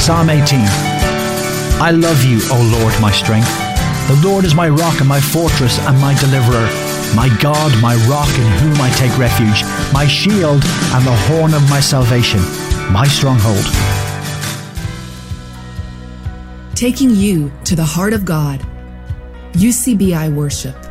Psalm 18. I love you, O Lord, my strength. The Lord is my rock and my fortress and my deliverer, my God, my rock in whom I take refuge, my shield and the horn of my salvation, my stronghold. Taking you to the heart of God. UCBI Worship.